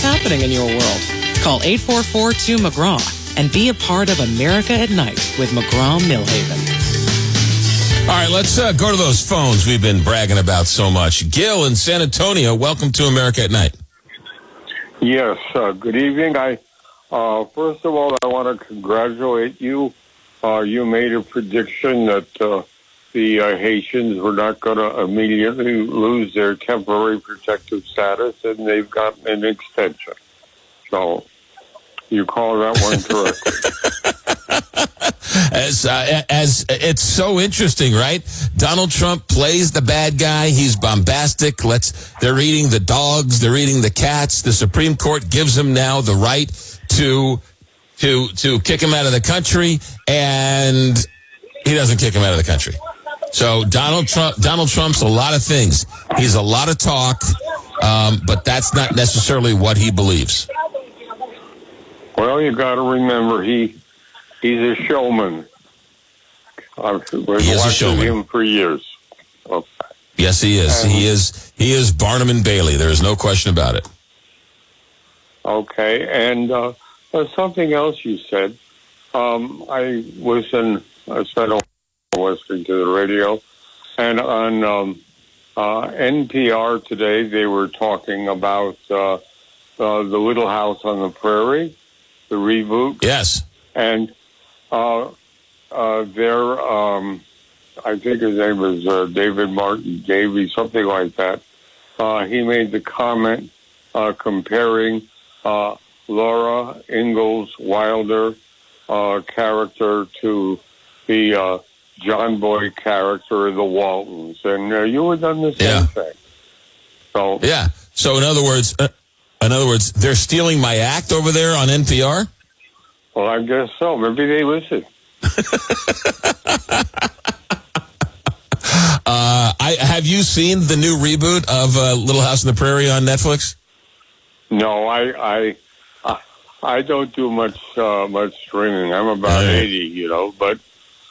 what's happening in your world. Call 844-2-McGraw and be a part of America at Night with McGraw-Millhaven. All right, let's go to those phones we've been bragging about so much. Gil in San Antonio, welcome to America at Night. Yes, good evening. First of all, I want to congratulate you. You made a prediction that the Haitians were not going to immediately lose their temporary protective status, and they've gotten an extension. So you call that one correctly. As it's so interesting, right? Donald Trump plays the bad guy. He's bombastic. They're eating the dogs. They're eating the cats. The Supreme Court gives him now the right to kick him out of the country, and he doesn't kick him out of the country. So Donald Trump's a lot of things. He's a lot of talk, but that's not necessarily what he believes. Well, you got to remember he's a showman. I've been watching him for years. Okay. Yes, he is. He is Barnum and Bailey. There is no question about it. Okay, and something else you said. I spent listening to the radio, and on NPR today they were talking about the Little House on the Prairie, the reboot. Yes, and I think his name was David Martin Davey, something like that. He made the comment comparing Laura Ingalls Wilder character to the John Boy character of the Waltons, and you were done the same thing. So yeah. So in other words, they're stealing my act over there on NPR. Well, I guess so. Maybe they listen. Have you seen the new reboot of Little House on the Prairie on Netflix? No, I don't do much streaming. I'm about 80, but